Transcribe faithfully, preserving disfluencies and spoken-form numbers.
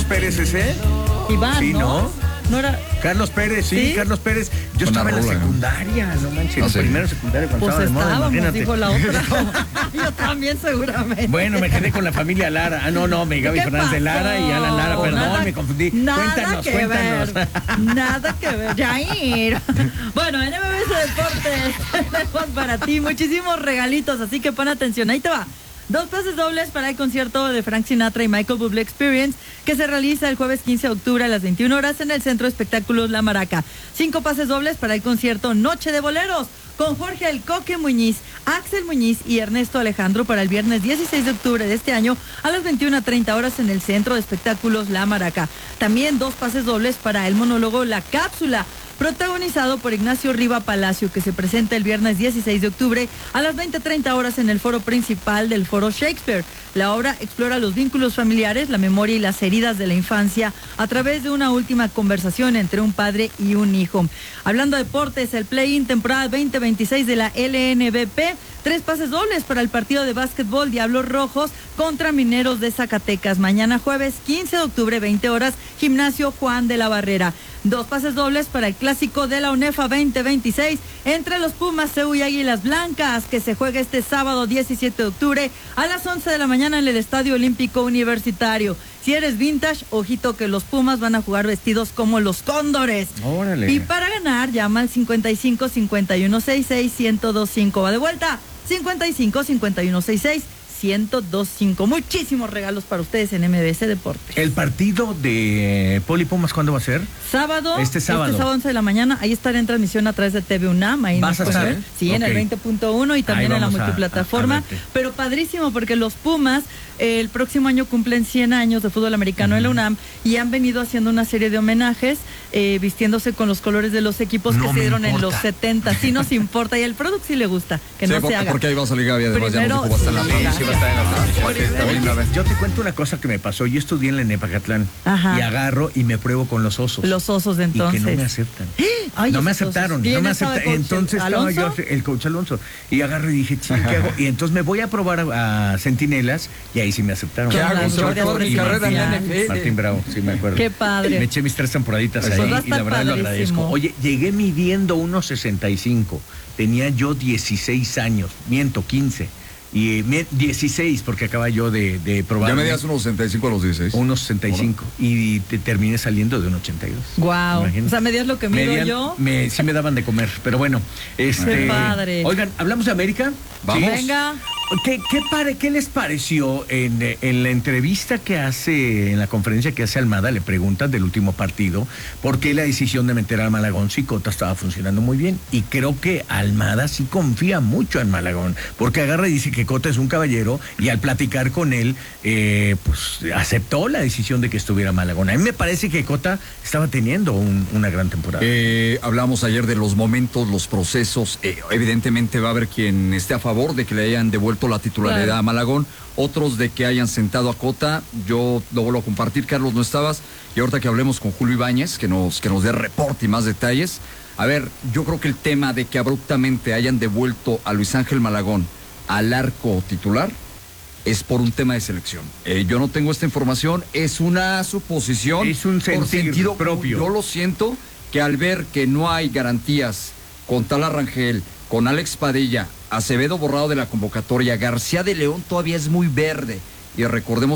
Pérez ese? Iván, sí, ¿no? ¿no? ¿No era? Carlos Pérez, sí, ¿Sí? Carlos Pérez. Yo Con estaba en la rola, ¿no? secundaria, no manches, Ah, en sí. primero secundaria cuando Pues estaba de moda, estábamos, imagínate. dijo la otra. Yo también, seguramente. Bueno, me quedé con la familia Lara. Ah, no, no, me Gaby ¿Qué Fernández de pasó? Lara y Alan Lara, perdón, Nada- me confundí. Nada cuéntanos, que cuéntanos. ver. Nada que ver. Jair. Bueno, en M B S Deportes tenemos para ti muchísimos regalitos, así que pon atención. Ahí te va. Dos pases dobles para el concierto de Frank Sinatra y Michael Bublé Experience, que se realiza el jueves quince de octubre a las veintiuna horas en el Centro de Espectáculos La Maraca. Cinco pases dobles para el concierto Noche de Boleros, con Jorge El Coque Muñiz, Axel Muñiz y Ernesto Alejandro para el viernes dieciséis de octubre de este año a las veintiuna treinta horas en el Centro de Espectáculos La Maraca. También dos pases dobles para el monólogo La Cápsula, protagonizado por Ignacio Riva Palacio, que se presenta el viernes dieciséis de octubre a las veinte treinta horas en el foro principal del Foro Shakespeare. La obra explora los vínculos familiares, la memoria y las heridas de la infancia a través de una última conversación entre un padre y un hijo. Hablando de deportes, el play-in temporada veinte veintiséis de la L N B P, tres pases dobles para el partido de básquetbol Diablos Rojos contra Mineros de Zacatecas. Mañana jueves quince de octubre, veinte horas, Gimnasio Juan de la Barrera. Dos pases dobles para el clásico de la UNEFA veinte veintiséis entre los Pumas C U y Águilas Blancas, que se juega este sábado diecisiete de octubre a las once de la mañana en el Estadio Olímpico Universitario. Si eres vintage, ojito que los Pumas van a jugar vestidos como los Cóndores. Órale. Y para ganar, llama al cincuenta y cinco, cincuenta y uno, sesenta y seis, ciento veinticinco. Va de vuelta, cincuenta y cinco, cincuenta y uno, sesenta y seis, ciento veinticinco. Muchísimos regalos para ustedes en M B S Deportes. ¿El partido de Poli Pumas cuándo va a ser? Sábado, Este sábado. Este sábado once de la mañana, ahí estará en transmisión a través de T V UNAM. Ahí ¿Vas nos a pueden estar? ver. Sí, en Ok. el veinte punto uno y también Ahí en la vamos a- multiplataforma. a- a verte. Pero padrísimo porque los Pumas eh, el próximo año cumplen cien años de fútbol americano uh-huh. en la UNAM y han venido haciendo una serie de homenajes eh, vistiéndose con los colores de los equipos No que se me dieron en importa. los setenta. Sí nos importa y el producto sí le gusta, que Sí, no porque, se haga. porque ahí va a salir Gaby, además ya Primero, nos dijo, va a estar en la sí, transmisión. Sí, va a estar en la transmisión. Primero. También la ve. Yo te cuento una cosa que me pasó. Yo estudié en la Nepacatlán Ajá. y agarro y me pruebo con los osos. Los osos de entonces. Y que no me aceptan. Ay, no me esos osos. aceptaron, no ¿Quién me estaba de aceptaron. coach? Entonces estaba yo, ¿Alonso? el coach Alonso. Y agarro y dije, "Chin, ¿qué hago?" Y entonces me voy a probar a, a Centinelas y ahí sí me aceptaron. ¿Qué ¿Qué hago? las Se va a guardias acabar mi carrera en la N F L. Martín Bravo, sí me acuerdo. Qué padre. Me eché mis tres temporaditas Pues ahí va a y la estar verdad lo padrísimo. agradezco. Oye, llegué midiendo unos sesenta y cinco. Tenía yo dieciséis años, miento, quince. Y me- dieciséis, porque acaba yo de, de probar. Ya medías unos sesenta y cinco a los dieciséis. Unos sesenta y cinco. Y te terminé saliendo de un ochenta y dos. Guau. Imagínate. O sea, ¿medías lo que mido Medían- yo? Me, sí me daban de comer, pero bueno. Este, Qué padre. Oigan, ¿hablamos de América? Vamos. Venga. ¿Qué, qué, pare- qué les pareció en, eh, en la entrevista que hace, en la conferencia que hace Almada? Le preguntan del último partido, ¿por qué la decisión de meter a Malagón si Cota estaba funcionando muy bien? Y creo que Almada sí confía mucho en Malagón, porque agarra y dice que Cota es un caballero y al platicar con él, eh, pues aceptó la decisión de que estuviera Malagón. A mí me parece que Cota estaba teniendo un- una gran temporada. Eh, hablamos ayer de los momentos, los procesos. Eh, evidentemente va a haber quien esté a favor de que le hayan devuelto la titularidad Claro. a Malagón, otros de que hayan sentado a Cota. Yo lo vuelvo a compartir, Carlos, no estabas, y ahorita que hablemos con Julio Ibáñez, que nos, que nos dé reporte y más detalles. A ver, yo creo que el tema de que abruptamente hayan devuelto a Luis Ángel Malagón al arco titular es por un tema de selección. Eh, yo no tengo esta información, es una suposición. Es un por sentir sentido propio. Yo lo siento, que al ver que no hay garantías con Tala Rangel, con Alex Padilla, Acevedo borrado de la convocatoria, García de León todavía es muy verde, y recordemos